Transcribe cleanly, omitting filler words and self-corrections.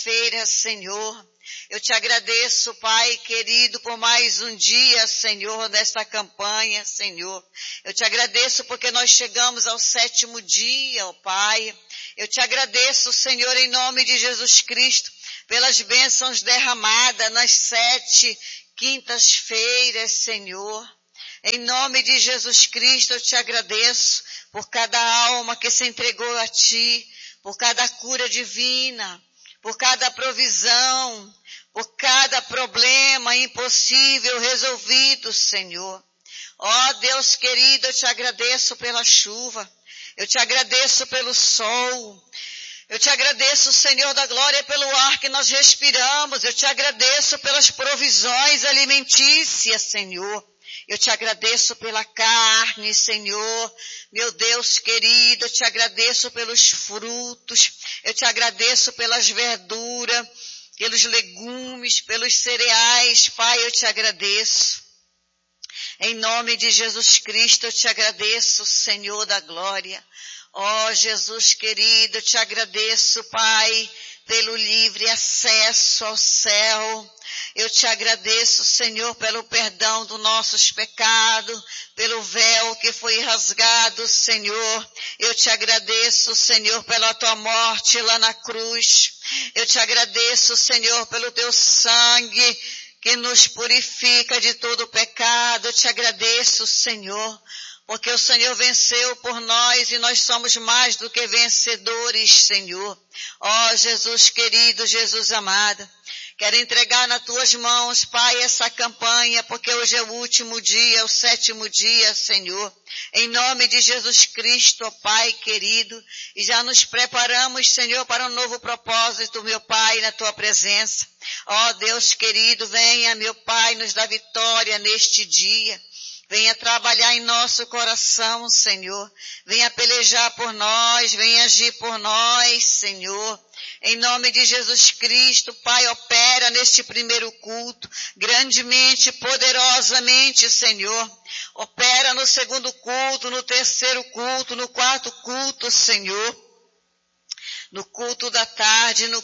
Feira, Senhor, eu te agradeço, Pai querido, por mais um dia, Senhor, desta campanha, Senhor. Eu te agradeço porque nós chegamos ao 7º dia, ó Pai. Eu te agradeço, Senhor, em nome de Jesus Cristo, pelas bênçãos derramadas nas 7 quintas-feiras, Senhor. Em nome de Jesus Cristo, eu te agradeço por cada alma que se entregou a Ti, por cada cura divina, por cada provisão, por cada problema impossível resolvido, Senhor. Ó Deus querido, eu te agradeço pela chuva, eu te agradeço pelo sol, eu te agradeço, Senhor da glória, pelo ar que nós respiramos, eu te agradeço pelas provisões alimentícias, Senhor. Eu te agradeço pela carne, Senhor, meu Deus querido, eu te agradeço pelos frutos, eu te agradeço pelas verduras, pelos legumes, pelos cereais, Pai, eu te agradeço. Em nome de Jesus Cristo, eu te agradeço, Senhor da glória. Ó Jesus querido, eu te agradeço, Pai, pelo livre acesso ao céu. Eu te agradeço, Senhor, pelo perdão dos nossos pecados, pelo véu que foi rasgado, Senhor. Eu te agradeço, Senhor, pela tua morte lá na cruz. Eu te agradeço, Senhor, pelo teu sangue que nos purifica de todo pecado. Eu te agradeço, Senhor, porque o Senhor venceu por nós e nós somos mais do que vencedores, Senhor. Ó Jesus querido, Jesus amado, quero entregar nas tuas mãos, Pai, essa campanha, porque hoje é o último dia, o 7º dia, Senhor. Em nome de Jesus Cristo, ó Pai querido, e já nos preparamos, Senhor, para um novo propósito, meu Pai, na tua presença. Ó Deus querido, venha, meu Pai, nos dá vitória neste dia. Venha trabalhar em nosso coração, Senhor. Venha pelejar por nós, venha agir por nós, Senhor. Em nome de Jesus Cristo, Pai, opera neste primeiro culto, grandemente, poderosamente, Senhor. Opera no segundo culto, no terceiro culto, no quarto culto, Senhor. No culto da tarde, no